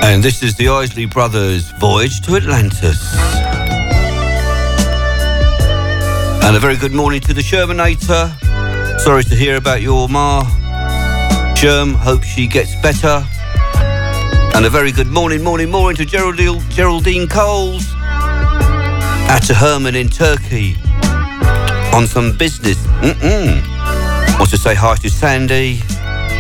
And this is the Isley Brothers' Voyage to Atlantis. And a very good morning to the Shermanator. Sorry to hear about your ma. Sherm, hope she gets better. And a very good morning to Geraldine Coles. Out to Herman in Turkey on some business. Want to say hi to Sandy.